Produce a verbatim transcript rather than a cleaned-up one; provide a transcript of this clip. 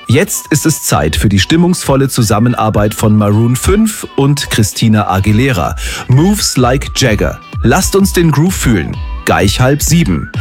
Jetzt ist es Zeit für die stimmungsvolle Zusammenarbeit von Maroon fünf und Christina Aguilera. Moves Like Jagger. Lasst uns den Groove fühlen. Gleich halb sieben.